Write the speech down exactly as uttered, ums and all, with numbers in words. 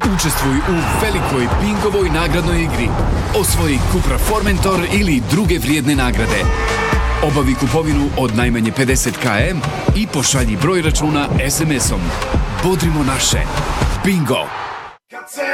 Učestvuj u velikoj bingovoj nagradnoj igri. Osvoji Cupra Formentor ili druge vrijedne nagrade. Obavi kupovinu od najmanje pedeset kilometara i pošalji broj računa es em esom. Bodrimo naše. Bingo!